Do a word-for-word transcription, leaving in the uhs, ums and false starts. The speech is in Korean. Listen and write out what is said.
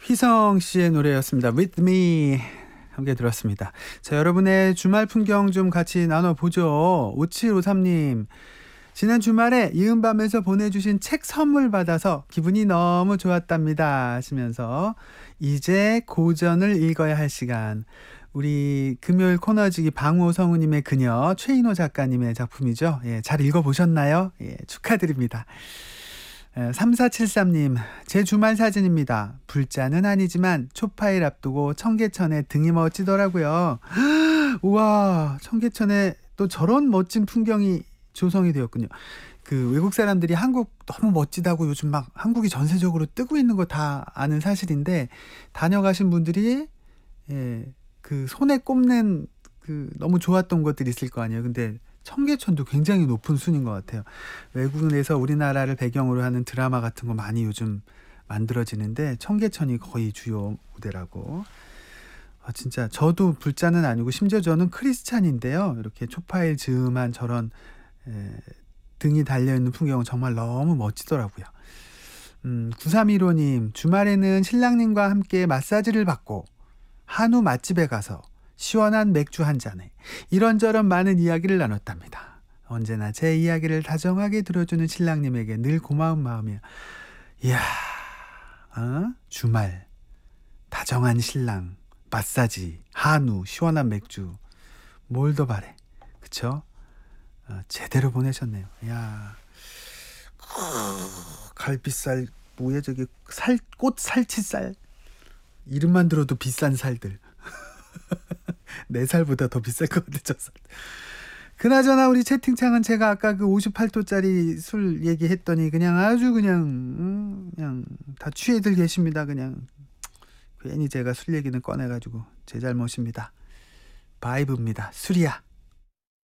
희성 씨의 노래였습니다. With Me 함께 들었습니다. 자, 여러분의 주말 풍경 좀 같이 나눠보죠. 오칠오삼 님, 지난 주말에 이은밤에서 보내주신 책 선물 받아서 기분이 너무 좋았답니다 하시면서 이제 고전을 읽어야 할 시간, 우리 금요일 코너지기 방호 성우님의 그녀 최인호 작가님의 작품이죠. 예, 잘 읽어보셨나요? 예, 축하드립니다. 삼사칠삼 님, 제 주말 사진입니다. 불자는 아니지만 초파일 앞두고 청계천에 등이 멋지더라고요. 우와, 청계천에 또 저런 멋진 풍경이 조성이 되었군요. 그 외국 사람들이 한국 너무 멋지다고 요즘 막 한국이 전세적으로 뜨고 있는 거 다 아는 사실인데, 다녀가신 분들이 예, 그 손에 꼽는 그 너무 좋았던 것들이 있을 거 아니에요. 근데 청계천도 굉장히 높은 순인 것 같아요. 외국에서 우리나라를 배경으로 하는 드라마 같은 거 많이 요즘 만들어지는데 청계천이 거의 주요 무대라고. 아, 진짜 저도 불자는 아니고 심지어 저는 크리스찬인데요. 이렇게 초파일 즈음한 저런 에, 등이 달려있는 풍경은 정말 너무 멋지더라고요. 음, 구삼일오 님, 주말에는 신랑님과 함께 마사지를 받고 한우 맛집에 가서 시원한 맥주 한 잔에 이런저런 많은 이야기를 나눴답니다. 언제나 제 이야기를 다정하게 들어주는 신랑님에게 늘 고마운 마음이야. 이야, 어? 주말, 다정한 신랑, 마사지, 한우, 시원한 맥주, 뭘 더 바래, 그쵸? 어, 제대로 보내셨네요. 이야, 갈비살, 뭐야 저기, 살, 꽃 살치살, 이름만 들어도 비싼 살들. 내 살보다 더 비쌀 것 같아, 저 살. 그나저나 우리 채팅창은 제가 아까 그 오십팔 도짜리 술 얘기했더니 그냥 아주 그냥 음, 그냥 다 취해들 계십니다. 그냥 괜히 제가 술 얘기는 꺼내가지고 제 잘못입니다. 바이브입니다. 술이야.